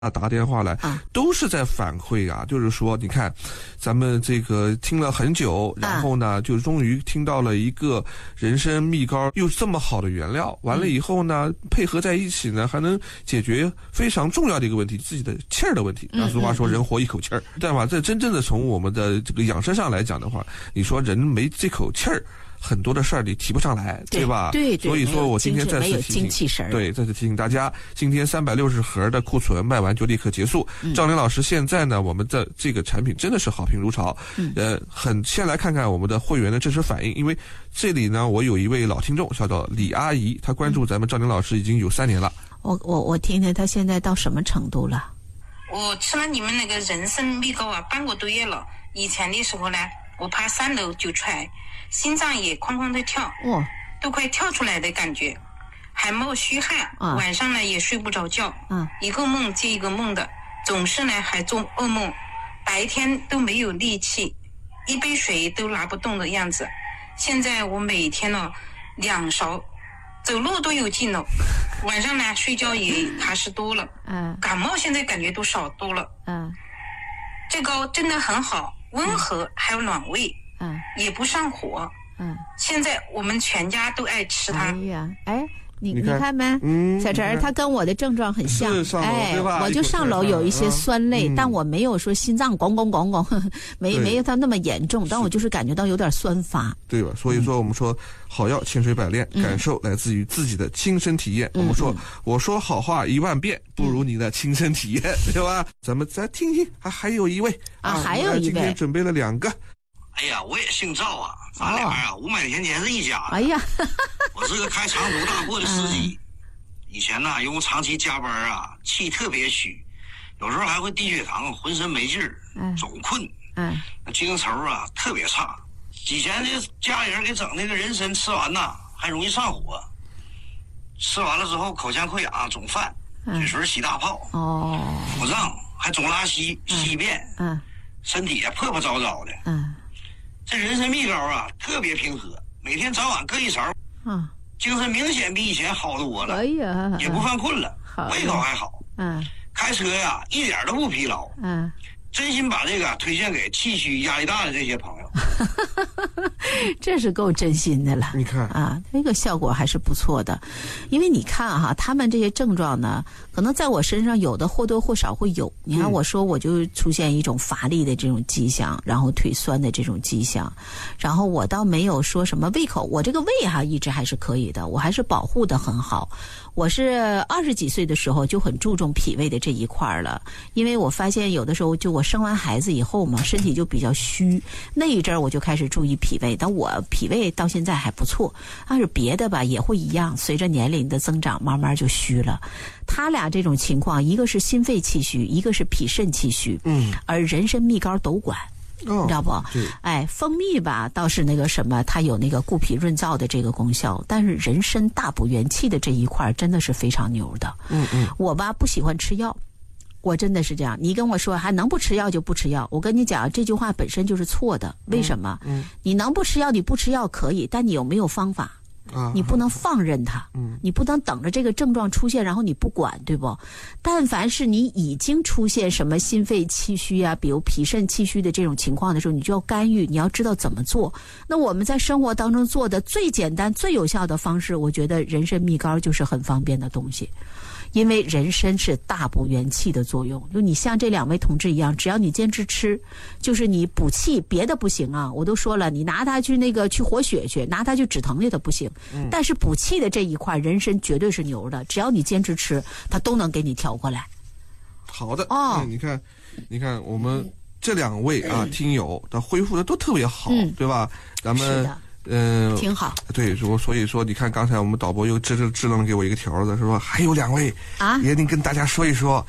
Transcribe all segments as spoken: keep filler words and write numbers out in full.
啊，打电话来，都是在反馈啊，就是说，你看，咱们这个听了很久，然后呢，就终于听到了一个人参蜜膏又这么好的原料，完了以后呢，配合在一起呢，还能解决非常重要的一个问题，自己的气儿的问题。那俗话说，人活一口气儿，对吧？这真正的从我们的这个养生上来讲的话，你说人没这口气儿，很多的事儿你提不上来， 对, 对吧？ 对对。 所以说我今天再次提醒， 对，再次提醒大家，今天三百六十盒的库存卖完就立刻结束。嗯、赵玲老师，现在呢，我们的这个产品真的是好评如潮。嗯、呃，很先来看看我们的会员的真实反应，因为这里呢，我有一位老听众叫做李阿姨，她关注咱们赵玲老师已经有三年了。 我我我听听她现在到什么程度了？ 我吃了你们那个人参蜜膏啊，半个多月了。以前的时候呢，我爬三楼就踹。心脏也哐哐的跳，哦，都快跳出来的感觉，还冒虚汗，啊、晚上呢也睡不着觉，嗯，一个梦接一个梦的，总是呢还做噩梦，白天都没有力气，一杯水都拿不动的样子。现在我每天呢两勺，走路都有劲了，晚上呢睡觉也踏实多了，嗯，感冒现在感觉都少多了，嗯，这膏真的很好，温和还有暖胃。嗯，也不上火。嗯，现在我们全家都爱吃它。 哎呀，哎，你你看没？嗯，小陈儿，他跟我的症状很像。哎，我就上楼有一些酸累，嗯、但我没有说心脏咣咣咣咣，没没有他那么严重，但我就是感觉到有点酸乏。 对吧？所以说我们说好药千锤百炼，嗯、感受来自于自己的亲身体验。嗯、我们说、嗯、我说好话一万遍，不如你的亲身体验，嗯、对吧？咱们再听听，还还有一位啊，还有一位， 今天准备了两个。 哎呀，我也姓赵啊，咱俩啊五百年前是一家的。 哎呀， 我是个开长途大货的司机，以前呢因为长期加班啊，气特别虚，有时候还会低血糖，浑身没劲儿，总困，嗯，精神头啊特别差。以前这家里人给整那个人参，吃完呐还容易上火，吃完了之后口腔溃疡总犯，嘴唇起大泡，哦，腹胀还总拉稀稀便，嗯，身体啊破破糟糟的，嗯。这人参蜜膏啊，特别平和，每天早晚各一勺，啊，精神明显比以前好多了。哎呀，也不犯困了，胃口还好。嗯，开车呀，一点都不疲劳。嗯，真心把这个推荐给气虚、压力大的这些朋友。 这是够真心的了。 你看啊，那个效果还是不错的，因为你看哈、啊，他们这些症状呢，可能在我身上有的或多或少会有。你看我说我就出现一种乏力的这种迹象，然后腿酸的这种迹象，然后我倒没有说什么胃口，我这个胃哈、啊、一直还是可以的，我还是保护的很好。我是二十几岁的时候就很注重脾胃的这一块了，因为我发现有的时候就我生完孩子以后嘛，身体就比较虚，那一阵儿我就开始注意脾胃，但我脾胃到现在还不错，但是别的吧也会一样，随着年龄的增长慢慢就虚了。他俩这种情况，一个是心肺气虚，一个是脾肾气虚，嗯，而人参蜜膏都管。哦、你知道不？哎，蜂蜜吧倒是那个什么，它有那个固脾润燥的这个功效，但是人参大补元气的这一块真的是非常牛的。嗯嗯，我吧不喜欢吃药，我真的是这样。你跟我说还能不吃药就不吃药，我跟你讲这句话本身就是错的。为什么？嗯，嗯你能不吃药你不吃药可以，但你有没有方法？啊，你不能放任它，嗯，你不能等着这个症状出现然后你不管，对不？但凡是你已经出现什么心肺气虚啊，比如脾肾气虚的这种情况的时候，你就要干预，你要知道怎么做。那我们在生活当中做的最简单最有效的方式，我觉得人参蜜膏就是很方便的东西。因为人参是大补元气的作用，就你像这两位同志一样，只要你坚持吃，就是你补气，别的不行啊。我都说了，你拿它去那个去活血去，拿它去止疼去的不行。嗯、但是补气的这一块，人参绝对是牛的，只要你坚持吃，它都能给你调过来。 好的哦、嗯，你看，你看我们这两位啊、嗯、听友的恢复的都特别好，嗯、对吧？咱们。 是的嗯、呃， 挺好。 对，说所以说，你看刚才我们导播又支支支棱给我一个条子，说还有两位啊，也得跟大家说一说。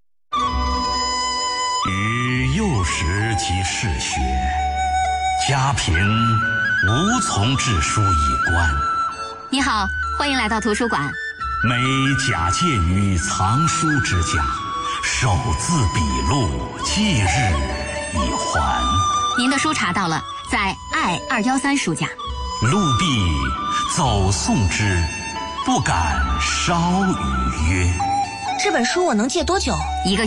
与幼时即嗜血，家贫无从治书以观。 你好，欢迎来到图书馆。 每假借于藏书之家，手字笔录，记日以还。 您的书查到了。在爱二幺三书架， 陆必走送之，不敢稍语曰。 这本书我能借多久？ 一个